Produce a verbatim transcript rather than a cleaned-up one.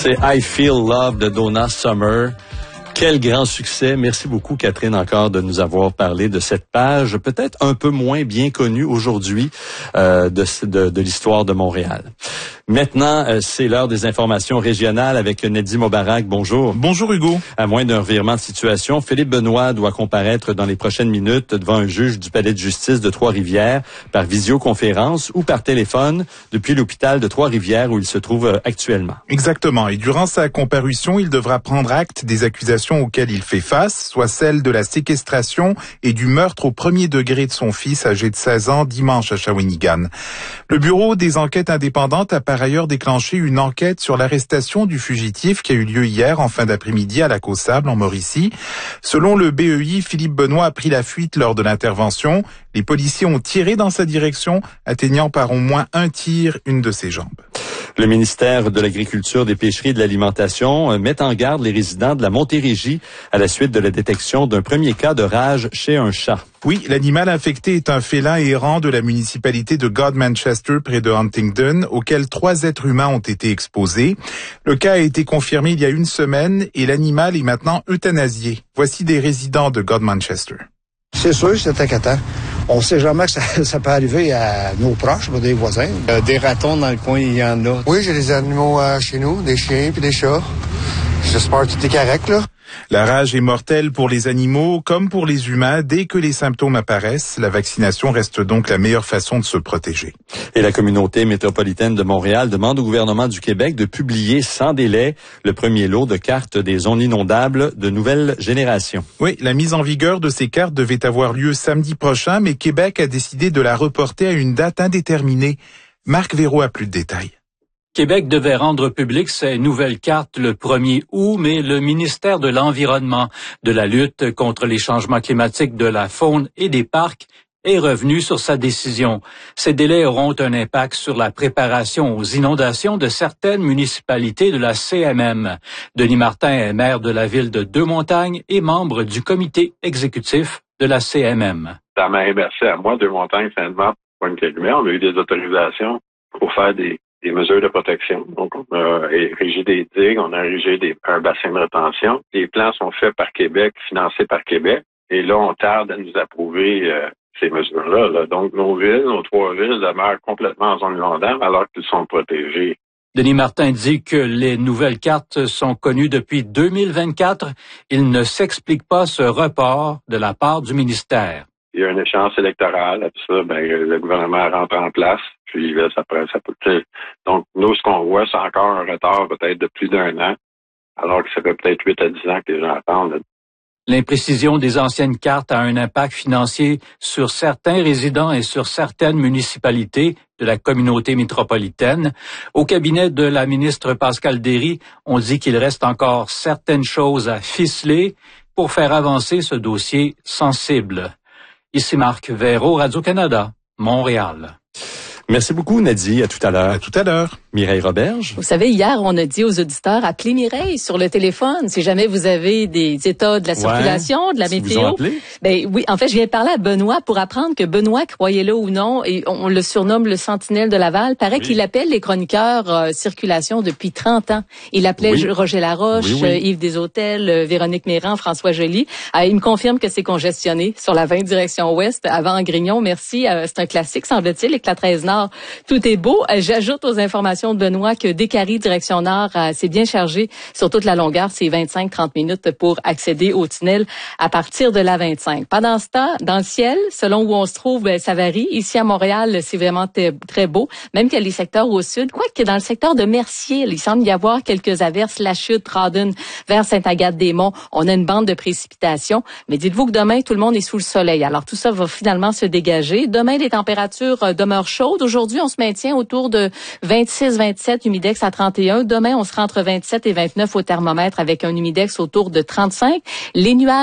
C'est I Feel Love de Donna Summer. Quel grand succès. Merci beaucoup, Catherine, encore de nous avoir parlé de cette page, peut-être un peu moins bien connue aujourd'hui euh, de, de, de l'histoire de Montréal. Maintenant, euh, c'est l'heure des informations régionales avec Nedim Obarak. Bonjour. Bonjour, Hugo. À moins d'un revirement de situation, Philippe Benoît doit comparaître dans les prochaines minutes devant un juge du Palais de justice de Trois-Rivières par visioconférence ou par téléphone depuis l'hôpital de Trois-Rivières où il se trouve actuellement. Exactement. Et durant sa comparution, il devra prendre acte des accusations auxquelles il fait face, soit celle de la séquestration et du meurtre au premier degré de son fils âgé de seize ans dimanche à Shawinigan. Le Bureau des enquêtes indépendantes a par ailleurs déclenché une enquête sur l'arrestation du fugitif qui a eu lieu hier en fin d'après-midi à Lac-aux-Sables en Mauricie. Selon le B E I, Philippe Benoît a pris la fuite lors de l'intervention. Les policiers ont tiré dans sa direction, atteignant par au moins un tir une de ses jambes. Le ministère de l'Agriculture, des Pêcheries et de l'Alimentation met en garde les résidents de la Montérégie à la suite de la détection d'un premier cas de rage chez un chat. Oui, l'animal infecté est un félin errant de la municipalité de Godmanchester près de Huntingdon, auquel trois êtres humains ont été exposés. Le cas a été confirmé il y a une semaine et l'animal est maintenant euthanasié. Voici des résidents de Godmanchester. C'est sûr, c'est inquiétant. On ne sait jamais que ça, ça peut arriver à nos proches, des voisins. Euh, des ratons dans le coin, il y en a. Oui, j'ai des animaux euh, chez nous, des chiens puis des chats. J'espère que tout est correct, là. La rage est mortelle pour les animaux comme pour les humains. Dès que les symptômes apparaissent, la vaccination reste donc la meilleure façon de se protéger. Et la communauté métropolitaine de Montréal demande au gouvernement du Québec de publier sans délai le premier lot de cartes des zones inondables de nouvelle génération. Oui, la mise en vigueur de ces cartes devait avoir lieu samedi prochain, mais Québec a décidé de la reporter à une date indéterminée. Marc Véro a plus de détails. Québec devait rendre public ses nouvelles cartes le premier août, mais le ministère de l'Environnement, de la lutte contre les changements climatiques, de la faune et des parcs est revenu sur sa décision. Ces délais auront un impact sur la préparation aux inondations de certaines municipalités de la C M M. Denis Martin est maire de la ville de Deux-Montagnes et membre du comité exécutif de la C M M. Ça m'a inversé à moi, Deux-Montagnes, Saint-Denis, Pointe-Calumet. On a eu des autorisations pour faire des des mesures de protection. Donc, on a érigé des digues, on a érigé des, un bassin de rétention. Les plans sont faits par Québec, financés par Québec. Et là, on tarde à nous approuver euh, ces mesures-là. Là. Donc, nos villes, nos trois villes demeurent complètement en zone inondable alors qu'ils sont protégés. Denis Martin dit que les nouvelles cartes sont connues depuis deux mille vingt-quatre. Il ne s'explique pas ce report de la part du ministère. Il y a une échéance électorale, à tout ça, ben, le gouvernement rentre en place, puis là, ça peut, ça peut, donc, nous, ce qu'on voit, c'est encore un retard peut-être de plus d'un an, alors que ça fait peut-être huit à dix ans que les gens attendent. L'imprécision des anciennes cartes a un impact financier sur certains résidents et sur certaines municipalités de la communauté métropolitaine. Au cabinet de la ministre Pascale Derry, on dit qu'il reste encore certaines choses à ficeler pour faire avancer ce dossier sensible. Ici Marc Véro, Radio-Canada, Montréal. Merci beaucoup, Nadie. À tout à l'heure. À tout à l'heure. Mireille Roberge. Vous savez, hier, on a dit aux auditeurs, appelez Mireille sur le téléphone si jamais vous avez des états de la circulation, ouais, de la si météo. Vous ont appelé? Ben oui, en fait, je viens de parler à Benoît pour apprendre que Benoît, croyez-le ou non, et on le surnomme le Sentinelle de Laval, paraît oui. qu'il appelle les chroniqueurs euh, circulation depuis trente ans. Il appelait oui. Roger Laroche, oui, oui. Euh, Yves Desautels, euh, Véronique Méran, François Joly. Euh, il me confirme que c'est congestionné sur la vingt direction ouest avant Grignon. Merci. Euh, c'est un classique, semble-t-il, et que la treize Nord, tout est beau. Euh, j'ajoute aux informations de Benoît que Décarie, direction Nord, euh, c'est bien chargé sur toute la longueur. C'est vingt-cinq à trente minutes pour accéder au tunnel à partir de la vingt-cinq. Pendant ce temps, dans le ciel, selon où on se trouve, ben, ça varie. Ici à Montréal, c'est vraiment t- très beau. Même qu'il y a les secteurs au sud. Quoique dans le secteur de Mercier, il semble y avoir quelques averses. La Chute, Rawdon, vers Sainte-Agathe-des-Monts, on a une bande de précipitations. Mais dites-vous que demain, tout le monde est sous le soleil. Alors tout ça va finalement se dégager. Demain, les températures euh, demeurent chaudes. Aujourd'hui, on se maintient autour de vingt-six vingt-sept, humidex à trente et un. Demain, on sera entre vingt-sept et vingt-neuf au thermomètre avec un humidex autour de trente-cinq. Les nuages